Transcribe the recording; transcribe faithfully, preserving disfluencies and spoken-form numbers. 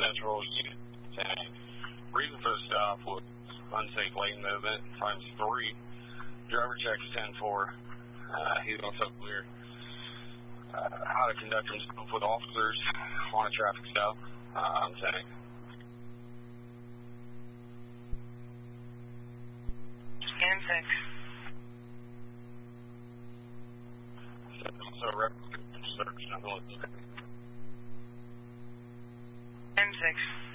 Central Unit ten. Reason for the stop was unsafe lane movement, times three. Driver checks ten four. Uh, he's also clear uh, how to conduct himself with officers on a traffic stop. Uh, I'm saying. ten six. So, representative search. ten six.